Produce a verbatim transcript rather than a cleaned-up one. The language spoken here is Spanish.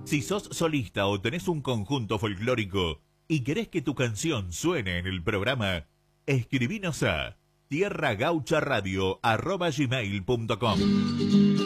Si sos solista o tenés un conjunto folclórico y querés que tu canción suene en el programa, escribinos a tierra gaucha radio arroba gmail punto com.